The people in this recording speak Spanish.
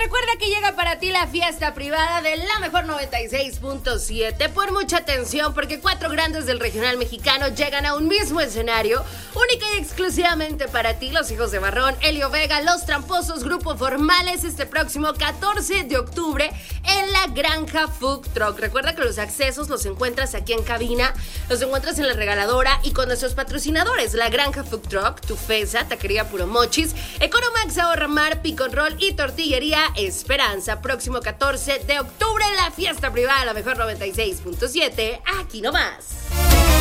recuerda que llega para ti la fiesta privada de la mejor 96.7. Por mucha atención, porque 4 grandes del regional mexicano llegan a un mismo escenario, única y exclusivamente para ti, los hijos de Barrón, Elio Vega, Los Tramposos, Grupo Formales, este próximo 14 de octubre en la Granja Food Truck. Recuerda que los accesos los encuentras aquí en cabina, los encuentras en la regaladora y con nuestros patrocinadores, la Granja Food Truck, Tufesa, Taquería Puro Mochis, Economax, Ahorra Mar, Pico Roll y Tortillería Esperanza. Próximo 14 de octubre, la fiesta privada de la mejor 96.7, aquí nomás.